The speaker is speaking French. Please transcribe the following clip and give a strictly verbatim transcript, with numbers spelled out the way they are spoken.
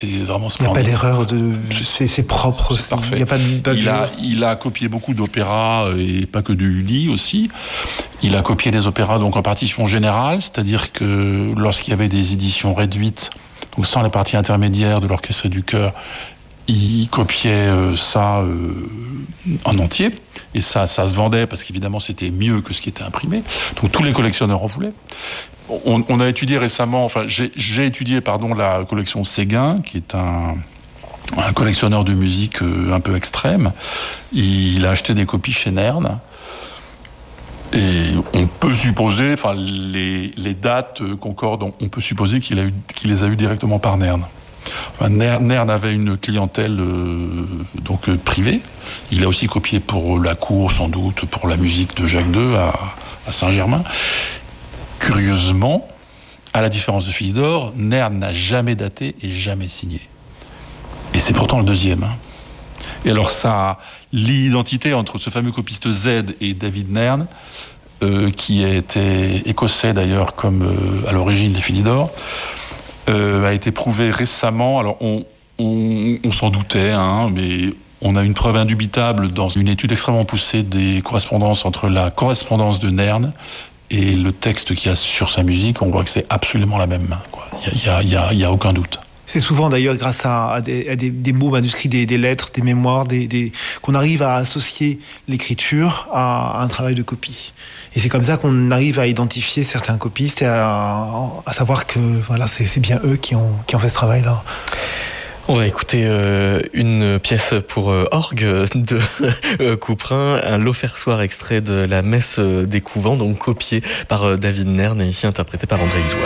C'est vraiment Il n'y a pas splendide. d'erreur, de... c'est, c'est propre. C'est parfait. Il y a pas de bavure. Il a, il a copié beaucoup d'opéras, et pas que de Lully aussi. Il a copié des opéras donc en partition générale, c'est-à-dire que lorsqu'il y avait des éditions réduites, donc sans les parties intermédiaires de l'orchestre et du chœur, il copiait euh, ça euh, en entier. Et ça, ça se vendait parce qu'évidemment c'était mieux que ce qui était imprimé. Donc tous les collectionneurs en voulaient. On, on a étudié récemment, enfin j'ai, j'ai étudié pardon la collection Séguin, qui est un, un collectionneur de musique euh, un peu extrême. Il a acheté des copies chez Nern. Et on peut supposer, enfin les, les dates concordent, on peut supposer qu'il, a eu, qu'il les a eues directement par Nern. Enfin, Nern, Nern avait une clientèle euh, donc euh, privée. Il a aussi copié pour la cour, sans doute, pour la musique de Jacques deux à, à Saint-Germain. Curieusement, à la différence de Philidor, Nern n'a jamais daté et jamais signé. Et c'est pourtant le deuxième. Hein. Et alors ça, l'identité entre ce fameux copiste Z et David Nern, euh, qui était écossais d'ailleurs comme euh, à l'origine des Philidor, euh, a été prouvée récemment. Alors on, on, on s'en doutait, hein, mais on a une preuve indubitable dans une étude extrêmement poussée des correspondances entre la correspondance de Nern et le texte qu'il y a sur sa musique. On voit que c'est absolument la même main, quoi. Il y a, il y a, il y a aucun doute. C'est souvent d'ailleurs grâce à, à, des, à des, des mots manuscrits, des, des lettres, des mémoires, des, des, qu'on arrive à associer l'écriture à, à un travail de copie. Et c'est comme ça qu'on arrive à identifier certains copistes et à, à savoir que voilà, c'est, c'est bien eux qui ont, qui ont fait ce travail-là. On va écouter euh, une pièce pour euh, orgue de euh, Couperin, un L'Offersoir extrait de la messe des couvents, donc copié par euh, David Nern et ici interprété par André Isoire.